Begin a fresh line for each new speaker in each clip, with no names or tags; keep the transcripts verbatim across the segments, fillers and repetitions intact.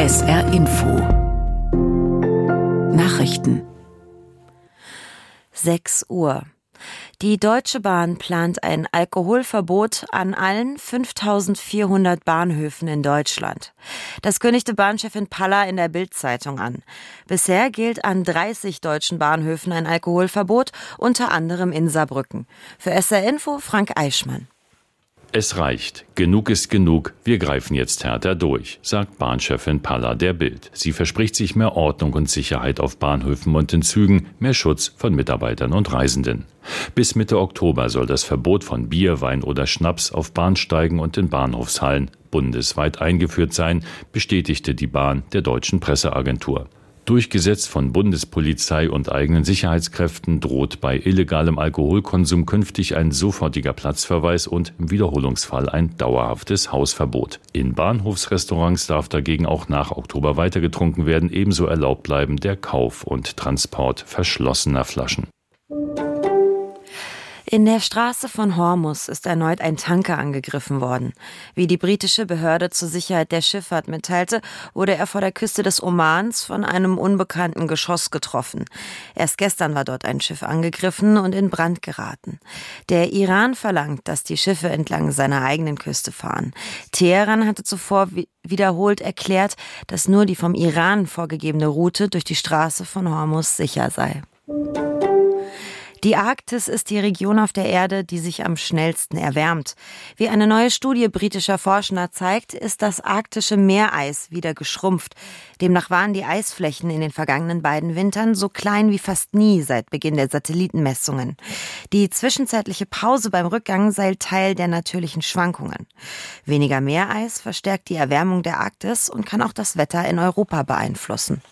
S R Info Nachrichten.
sechs Uhr. Die Deutsche Bahn plant ein Alkoholverbot an allen fünftausendvierhundert Bahnhöfen in Deutschland. Das kündigte Bahnchefin Palla in der Bild-Zeitung an. Bisher gilt an dreißig deutschen Bahnhöfen ein Alkoholverbot, unter anderem in Saarbrücken. Für S R Info Frank Eichmann.
Es reicht. Genug ist genug. Wir greifen jetzt härter durch, sagt Bahnchefin Palla der Bild. Sie verspricht sich mehr Ordnung und Sicherheit auf Bahnhöfen und in Zügen, mehr Schutz von Mitarbeitern und Reisenden. Bis Mitte Oktober soll das Verbot von Bier, Wein oder Schnaps auf Bahnsteigen und in Bahnhofshallen bundesweit eingeführt sein, bestätigte die Bahn der deutschen Presseagentur. Durchgesetzt von Bundespolizei und eigenen Sicherheitskräften droht bei illegalem Alkoholkonsum künftig ein sofortiger Platzverweis und im Wiederholungsfall ein dauerhaftes Hausverbot. In Bahnhofsrestaurants darf dagegen auch nach Oktober weiter getrunken werden, ebenso erlaubt bleiben der Kauf und Transport verschlossener Flaschen.
In der Straße von Hormuz ist erneut ein Tanker angegriffen worden. Wie die britische Behörde zur Sicherheit der Schifffahrt mitteilte, wurde er vor der Küste des Omans von einem unbekannten Geschoss getroffen. Erst gestern war dort ein Schiff angegriffen und in Brand geraten. Der Iran verlangt, dass die Schiffe entlang seiner eigenen Küste fahren. Teheran hatte zuvor wiederholt erklärt, dass nur die vom Iran vorgegebene Route durch die Straße von Hormuz sicher sei. Die Arktis ist die Region auf der Erde, die sich am schnellsten erwärmt. Wie eine neue Studie britischer Forschender zeigt, ist das arktische Meereis wieder geschrumpft. Demnach waren die Eisflächen in den vergangenen beiden Wintern so klein wie fast nie seit Beginn der Satellitenmessungen. Die zwischenzeitliche Pause beim Rückgang sei Teil der natürlichen Schwankungen. Weniger Meereis verstärkt die Erwärmung der Arktis und kann auch das Wetter in Europa beeinflussen.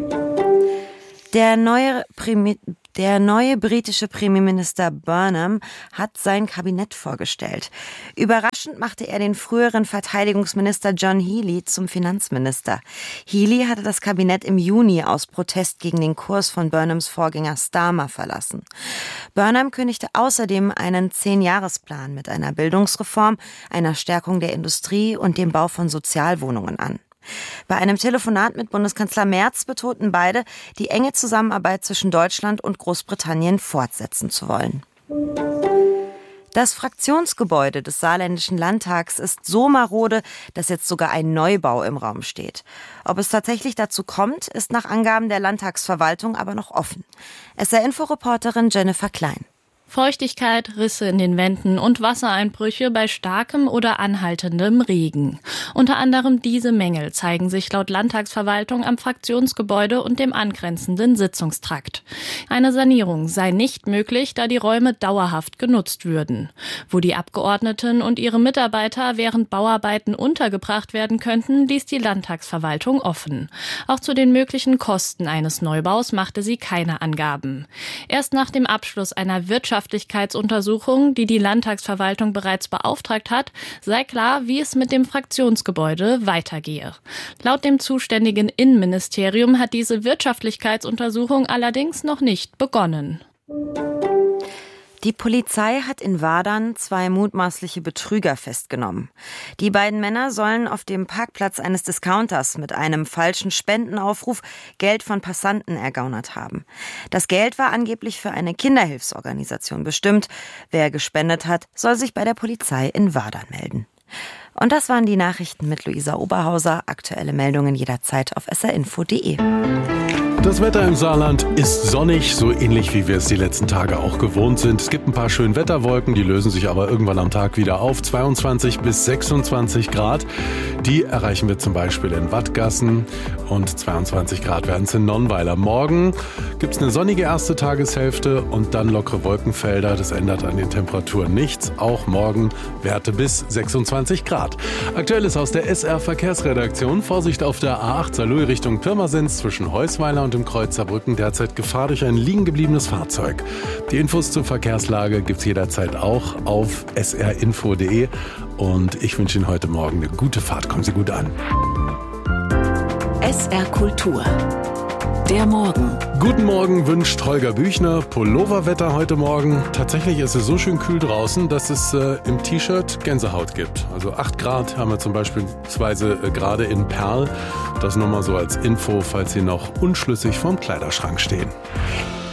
Der neue Primi- Der neue britische Premierminister Burnham hat sein Kabinett vorgestellt. Überraschend machte er den früheren Verteidigungsminister John Healey zum Finanzminister. Healey hatte das Kabinett im Juni aus Protest gegen den Kurs von Burnhams Vorgänger Starmer verlassen. Burnham kündigte außerdem einen Zehn-Jahres-Plan mit einer Bildungsreform, einer Stärkung der Industrie und dem Bau von Sozialwohnungen an. Bei einem Telefonat mit Bundeskanzler Merz betonten beide, die enge Zusammenarbeit zwischen Deutschland und Großbritannien fortsetzen zu wollen. Das Fraktionsgebäude des Saarländischen Landtags ist so marode, dass jetzt sogar ein Neubau im Raum steht. Ob es tatsächlich dazu kommt, ist nach Angaben der Landtagsverwaltung aber noch offen. S R-Info-Reporterin Jennifer Klein.
Feuchtigkeit, Risse in den Wänden und Wassereinbrüche bei starkem oder anhaltendem Regen. Unter anderem diese Mängel zeigen sich laut Landtagsverwaltung am Fraktionsgebäude und dem angrenzenden Sitzungstrakt. Eine Sanierung sei nicht möglich, da die Räume dauerhaft genutzt würden. Wo die Abgeordneten und ihre Mitarbeiter während Bauarbeiten untergebracht werden könnten, ließ die Landtagsverwaltung offen. Auch zu den möglichen Kosten eines Neubaus machte sie keine Angaben. Erst nach dem Abschluss einer Wirtschafts Wirtschaftlichkeitsuntersuchung, die die Landtagsverwaltung bereits beauftragt hat, sei klar, wie es mit dem Fraktionsgebäude weitergehe. Laut dem zuständigen Innenministerium hat diese Wirtschaftlichkeitsuntersuchung allerdings noch nicht begonnen.
Die Polizei hat in Wadern zwei mutmaßliche Betrüger festgenommen. Die beiden Männer sollen auf dem Parkplatz eines Discounters mit einem falschen Spendenaufruf Geld von Passanten ergaunert haben. Das Geld war angeblich für eine Kinderhilfsorganisation bestimmt. Wer gespendet hat, soll sich bei der Polizei in Wadern melden. Und das waren die Nachrichten mit Luisa Oberhauser. Aktuelle Meldungen jederzeit auf s r info punkt d e.
Das Wetter im Saarland ist sonnig, so ähnlich wie wir es die letzten Tage auch gewohnt sind. Es gibt ein paar schöne Wetterwolken, die lösen sich aber irgendwann am Tag wieder auf. zweiundzwanzig bis sechsundzwanzig Grad, die erreichen wir zum Beispiel in Wattgassen und zweiundzwanzig Grad werden es in Nonnweiler. Morgen gibt es eine sonnige erste Tageshälfte und dann lockere Wolkenfelder. Das ändert an den Temperaturen nichts. Auch morgen Werte bis sechsundzwanzig Grad. Aktuelles aus der S R-Verkehrsredaktion. Vorsicht auf der A acht Saarlouis Richtung Pirmasens zwischen Heusweiler und im Kreuz Saarbrücken derzeit Gefahr durch ein liegen gebliebenes Fahrzeug. Die Infos zur Verkehrslage gibt's jederzeit auch auf s r info punkt d e und ich wünsche Ihnen heute Morgen eine gute Fahrt. Kommen Sie gut an.
S R Kultur. Der Morgen.
Guten Morgen wünscht Holger Büchner. Pulloverwetter heute Morgen. Tatsächlich ist es so schön kühl draußen, dass es äh, im T-Shirt Gänsehaut gibt. Also acht Grad haben wir zum Beispiel äh, gerade in Perl. Das nur mal so als Info, falls Sie noch unschlüssig vorm Kleiderschrank stehen.